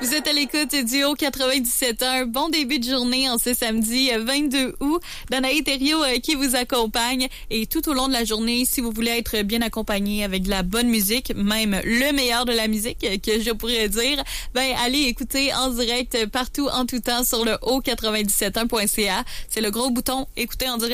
Vous êtes à l'écoute du Haut 97.1. Bon début de journée en ce samedi 22 août. Danaï Thériault qui vous accompagne. Et tout au long de la journée, si vous voulez être bien accompagné avec de la bonne musique, même le meilleur de la musique que je pourrais dire, ben allez écouter en direct partout en tout temps sur le haut 97.1.ca. C'est le gros bouton écouter en direct.